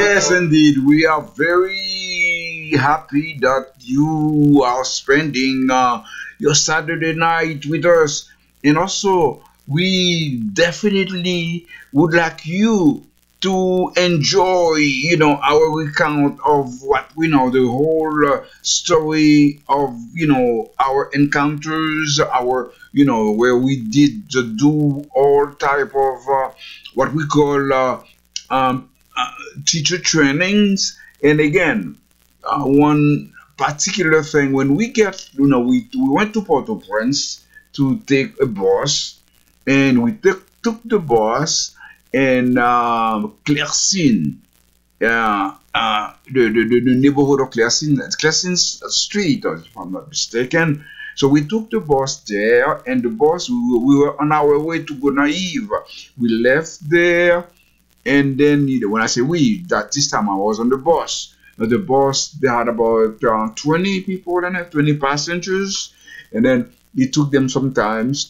Yes, indeed. We are very happy that you are spending your Saturday night with us. And also, we definitely would like you to enjoy, our recount of what we know, the whole story of, our encounters, where we did do all type of what we call um, teacher trainings. And again, one particular thing when we get, we went to Port-au-Prince to take a bus, and we took the bus in Clercine, the neighborhood of Clercine, Clercine Street, if I'm not mistaken. So we took the bus there, and the bus, we were on our way to Gonaive. We left there, and then when I say we, that this time I was on the bus. The bus, they had about 20 people in it, 20 passengers, and then it took them sometimes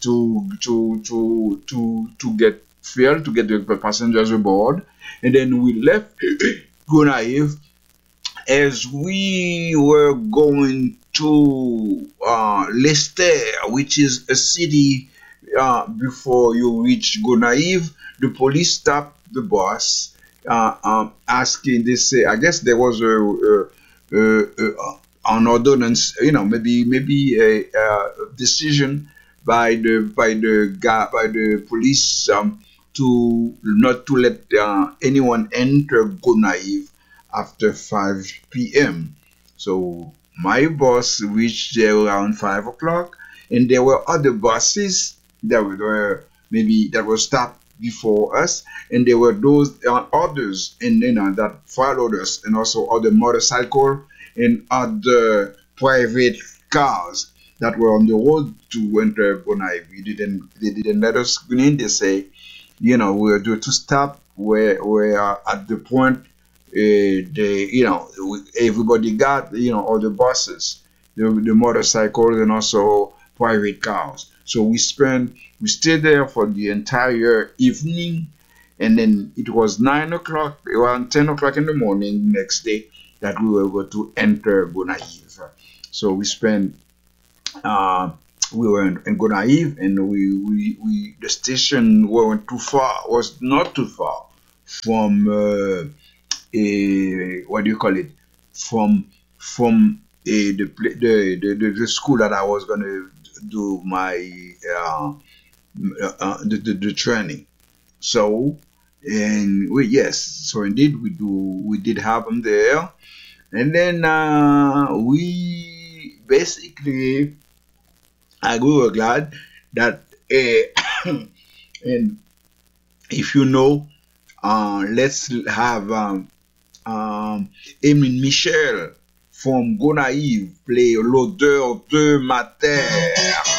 to get filled, to get the passengers aboard, and then we left Gonaive. As we were going to Leicester, which is a city before you reach Gonaive, the police stopped the bus, asking. They say, I guess there was an ordinance, maybe a decision by the police to not to let anyone enter Gonaive after 5 p.m. So my bus reached there around 5 o'clock, and there were other buses that were stopped before us, and there were those others and that followed us, and also other motorcycle and other private cars that were on the road to enter Gonaive. They didn't let us go in. They say, we were due to stop where at the point everybody got, all the buses, the motorcycles, and also private cars. So we stayed there for the entire evening, and then it was 9 o'clock, around 10 o'clock in the morning next day, that we were able to enter Gonaive. So we were in Gonaive, and the station was not too far from what do you call it? From the school that I was gonna do my the training. So so indeed we did have them there, and then we basically, we were glad that and if let's have Emin Michel from Gonaive play L'odeur de ma terre.